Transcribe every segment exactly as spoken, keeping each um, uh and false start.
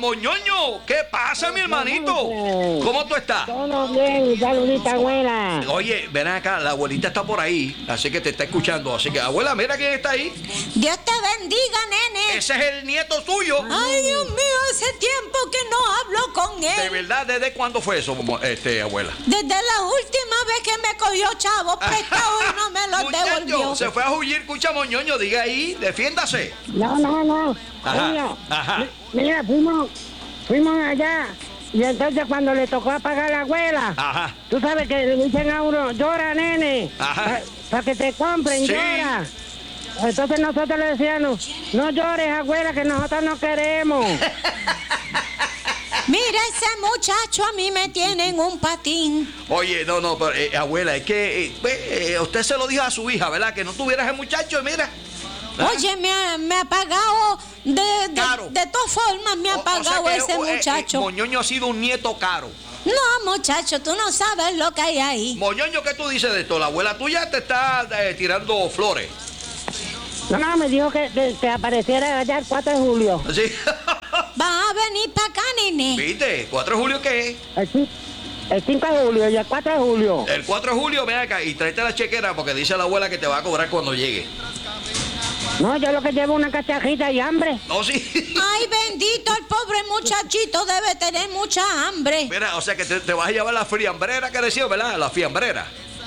Moñoño, ¿qué pasa, mi hermanito? ¿Cómo tú estás? Todo bien, saludita, abuela. Oye, ven acá, la abuelita está por ahí, así que te está escuchando. Así que, abuela, mira quién está ahí. Dios te bendiga, nene. Ese es el nieto suyo. Ay, Dios mío, hace tiempo que no hablo con él. ¿De verdad? ¿Desde cuándo fue eso, este, abuela? Desde la última vez que me cogió chavo prestado y no me lo devolvió. Se fue a huir, escucha, Moñoño, diga ahí, defiéndase. No, no, no. Ajá, Julio, ajá. Mira, fuimos, fuimos allá. Y entonces cuando le tocó apagar a la abuela, Ajá. tú sabes que le dicen a uno, llora, nene, para pa que te compren, sí. llora. Entonces nosotros le decíamos, no llores, abuela, que nosotros no queremos. Mira, ese muchacho a mí me tiene en un patín. Oye, no, no, pero, eh, abuela, es que eh, eh, usted se lo dijo a su hija, ¿verdad? Que no tuviera ese muchacho, y mira. ¿Ah? Oye, me ha, me ha pagado, de, de, Caro. de todas formas me ha O- pagado o sea que, ese eh, eh, muchacho. Moñoño ha sido un nieto caro. No, muchacho, tú no sabes lo que hay ahí. Moñoño, ¿qué tú dices de esto? La abuela tuya te está eh, tirando flores. No, no, me dijo que, que, que apareciera allá el cuatro de julio. ¿Sí? Va a venir para acá, nene. ¿Viste? ¿cuatro de julio qué es? El, ci- el cinco de julio y el cuatro de julio. El cuatro de julio, ven acá y tráete la chequera porque dice la abuela que te va a cobrar cuando llegue. No, yo lo que llevo una cachajita y hambre. ¿Oh, sí? Ay, bendito, el pobre muchachito debe tener mucha hambre. Mira, o sea que te, te vas a llevar la fiambrera que decía, ¿verdad? La fiambrera.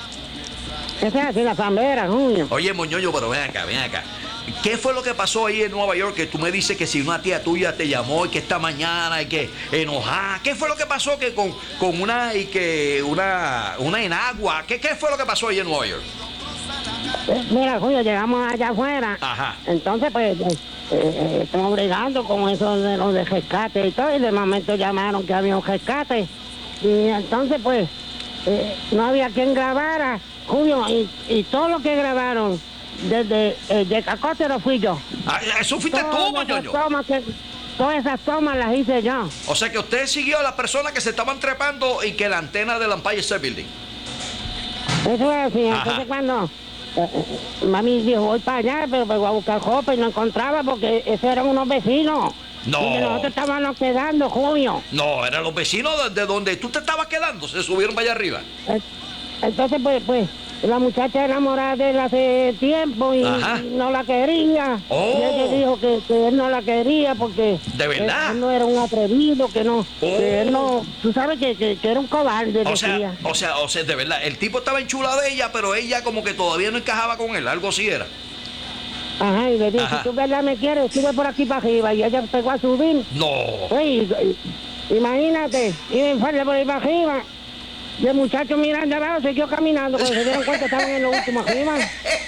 Esa es así, la fambera, Julio. Oye, Moñoño, pero ven acá, ven acá. ¿Qué fue lo que pasó ahí en Nueva York? Que tú me dices que si una tía tuya te llamó y que esta mañana y que enojada. ¿Qué fue lo que pasó que con, con una y que una una enagua? ¿Qué, ¿Qué fue lo que pasó ahí en Nueva York? Eh, Mira, Julio, llegamos allá afuera. Ajá. Entonces, pues, eh, eh, estamos bregando con eso de los de rescate y todo. Y de momento llamaron que había un rescate. Y entonces, pues, eh, no había quien grabara, Julio. Y, y todo lo que grabaron, desde el de Cacote lo fui yo. Ah, ¿eso fuiste tú, Todas esas Moñoño? tomas que- Todas esas tomas las hice yo. O sea que usted siguió a las personas que se estaban trepando y que la antena del Empire State Building. Eso es así. Ajá. Entonces, cuando eh, eh, mami dijo, voy para allá, pero pues voy a buscar ropa y no encontraba porque esos eran unos vecinos. No. Donde nosotros estábamos quedando, Julio. No, eran los vecinos de, de donde tú te estabas quedando, se subieron para allá arriba. Eh, Entonces, pues, pues, la muchacha enamorada de él hace tiempo y Ajá. no la quería. Oh. Y ella dijo que, que él no la quería porque ¿De verdad? él, él no era un atrevido, que no, Oh. que él no, tú sabes que, que, que era un cobarde, O decía. sea, o sea, o sea, de verdad, el tipo estaba enchulado de ella, pero ella como que todavía no encajaba con él, algo así era. Ajá, y le dije, Ajá. si tú verdad me quieres, sube por aquí para arriba. Y ella pegó a subir. No. Oye, y- y- imagínate, iba en falda por ahí para arriba. Y el muchacho mirando abajo siguió caminando, cuando se dieron cuenta estaban en lo último arriba.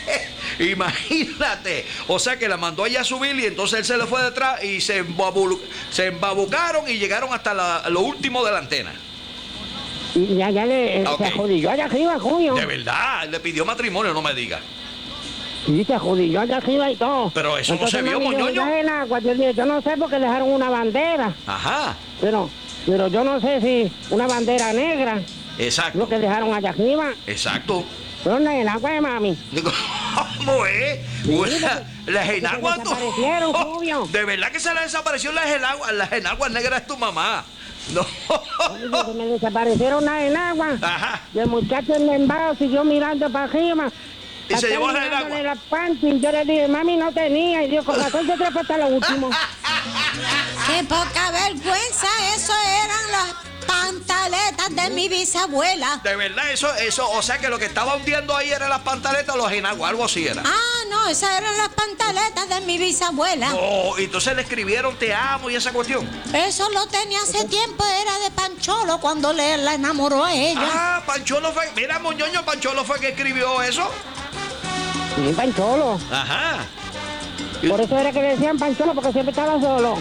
Imagínate. O sea que la mandó ella a subir y entonces él se le fue detrás y se, embabulu- se embabucaron y llegaron hasta la- lo último de la antena. Y allá le, Ok. se ajodilló allá arriba, Julio. De verdad, le pidió matrimonio, no me diga. Sí, se ajodilló allá arriba y todo. Pero eso no Entonces, se vio, mami, yo, Moñoño. "Ya en agua", yo dije, yo no sé porque dejaron una bandera, Ajá, pero, pero yo no sé si una bandera negra, exacto, lo que dejaron allá arriba. exacto. Pero no en agua de mami. Digo, ¿cómo es? Bueno, las enaguas. se desaparecieron, Julio. De verdad que se le desapareció las enaguas, las enaguas negras de tu mamá. No. Oye, que me desaparecieron las enaguas. Ajá. Y el muchacho en el embargo siguió mirando para arriba. Y se llevó las mirándole enaguas. las panties. Y yo le dije, mami, no tenía. Y yo, con razón, yo trepé hasta lo último. Qué poca vergüenza, eso eran las pantaletas de mi bisabuela. De verdad, eso, eso, o sea que lo que estaba hundiendo ahí eran las pantaletas o los enaguas, algo así era. Ah, no, esas eran las pantaletas de mi bisabuela. No, y entonces le escribieron te amo y esa cuestión. Eso lo tenía hace tiempo, era de Pancholo cuando le la enamoró a ella. Ah, Pancholo fue, mira, Moñoño, Pancholo fue que escribió eso. Sí, Pancholo. Ajá. Por eso era que le decían Pancholo, porque siempre estaba solo.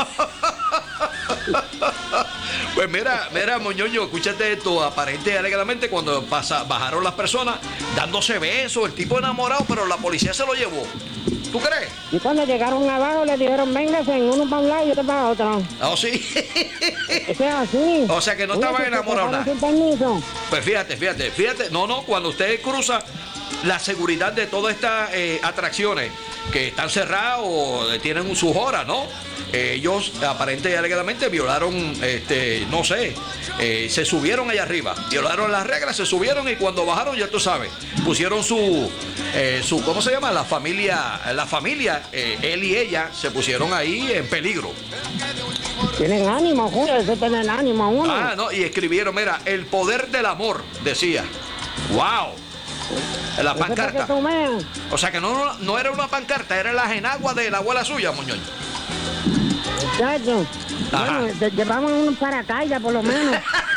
Pues mira, mira, Moñoño, escúchate esto. Aparente y alegadamente, cuando pasa, bajaron las personas dándose besos, el tipo enamorado, pero la policía se lo llevó. ¿Tú crees? Y cuando llegaron abajo le dijeron, véngase, uno para un lado y otro para otro. ¿Ah, sí? Eso es así. O sea que no Oye, estaban que te enamorados pagan nada. sin permiso. Pues fíjate, fíjate, fíjate. No, no, cuando usted cruza la seguridad de todas estas eh, atracciones que están cerradas o tienen sus horas, ¿no? Eh, ellos aparentemente y alegadamente violaron, este, no sé, eh, se subieron allá arriba, violaron las reglas, se subieron y cuando bajaron, ya tú sabes, pusieron su, eh, su ¿cómo se llama? La familia, la familia, eh, él y ella se pusieron ahí en peligro. Tienen ánimo, Julio, eso tienen ánimo uno. Ah, no, y escribieron, mira, el poder del amor, decía. ¡Wow! La pancarta. O sea que no, no era una pancarta, era las enaguas de la abuela suya, Moñoño. Chacho, bueno, te llevamos un paracaídas por lo menos.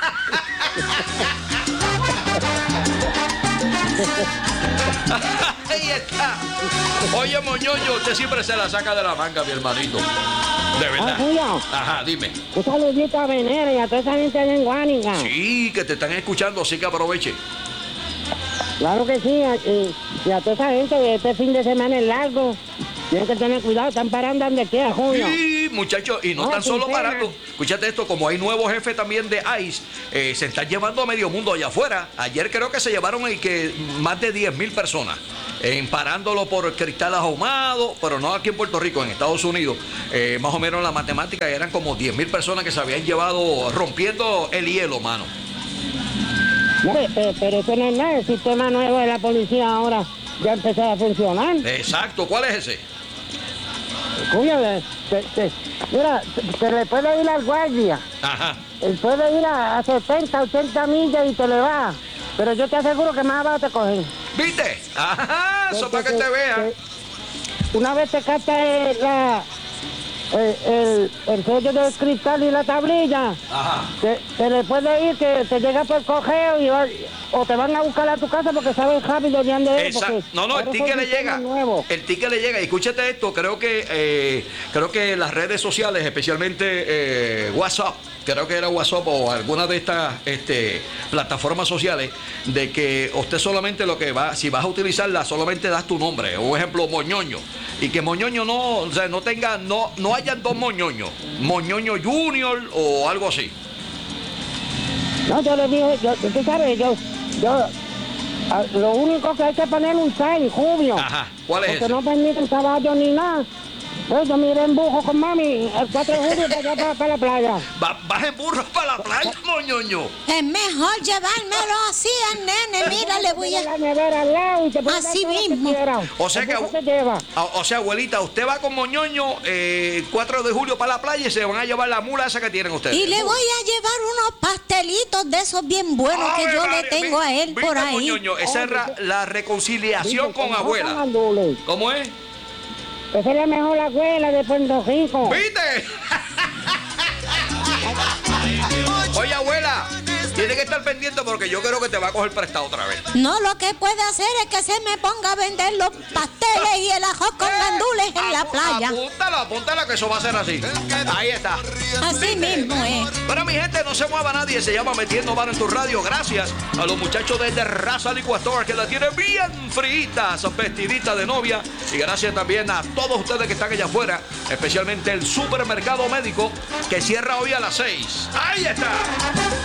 Ahí está. Oye, Moñoño, usted siempre se la saca de la manga, mi hermanito. De verdad. Ah, Ajá, dime. Un saludito a Venera y a toda esa gente allá en Guánica. Sí, que te están escuchando, así que aproveche. Claro que sí, y, y a toda esa gente, este fin de semana es largo. Tienen que tener cuidado, están parando donde quiera, Julio. Sí, muchachos, y no, no están solo parando. Escúchate esto, como hay nuevos jefes también de ICE, eh, se están llevando a medio mundo allá afuera. Ayer creo que se llevaron el que más de diez mil personas, eh, parándolo por cristal ahumado, pero no aquí en Puerto Rico, en Estados Unidos. Eh, más o menos la matemática eran como diez mil personas que se habían llevado rompiendo el hielo, mano. No, pero, pero eso no es nada, el sistema nuevo de la policía ahora ya empezó a funcionar. Exacto, ¿cuál es ese? Julio, te, te, mira, se, se le puede ir al guardia. Ajá. Él puede ir a, a setenta, ochenta millas y te le va. Pero yo te aseguro que más abajo te cogen. ¿Viste? Ajá, eso para que te vean. Una vez te capta el, la, el, el, el sello del cristal y la tablilla, ajá, te, te le puede ir que te llega por cogeo y va, o te van a buscar a tu casa porque sabes rápido de dónde es. No, no, el ticket le llega. Nuevo. El ticket le llega. Y escúchate esto, creo que eh, creo que las redes sociales, especialmente eh, WhatsApp, creo que era WhatsApp o alguna de estas este, plataformas sociales, de que usted solamente lo que va, si vas a utilizarla, solamente das tu nombre. Un ejemplo, Moñoño. Y que Moñoño no, o sea, no tenga, no, no hayan dos Moñoños. Moñoño Junior o algo así. No, yo le dije, yo, tú sabes, yo, yo, a, lo único que hay que poner un sign, Julio. Ajá, ¿cuál es porque ese? No permiten caballos ni nada. Pues yo miré en burro con mami el cuatro de julio para allá para, para la playa. Va, ¿Vas en burro para la playa, Moñoño? Es mejor llevármelo así al nene. Mira, le voy a... La nevera al lado y te así mismo. O sea que, o, o sea, abuelita, usted va con Moñoño el eh, cuatro de julio para la playa y se van a llevar la mula esa que tienen ustedes. Y le voy a llevar unos pastelitos de esos bien buenos oh, que yo vale, le tengo mi, a él por ahí. Moñoño, esa es la, la reconciliación dice, con abuela. ¿Cómo es? Esa es la mejor abuela de Puerto Rico. ¿Viste? Oye, abuela, tiene que estar pendiente porque yo creo que te va a coger prestado otra vez. No, lo que puede hacer es que se me ponga a vender los pasteles y el ajo con gandules en la playa. Apúntalo, apúntalo que eso va a ser así. Ahí está. Así mismo es. Pero mi gente, no se mueva nadie, se llama Metiendo Mano en tu Radio. Gracias a los muchachos de Terraza Liquor Store que la tienen bien fritas, vestiditas de novia. Y gracias también a todos ustedes que están allá afuera, especialmente el Supermercado Médico que cierra hoy a las seis. Ahí está.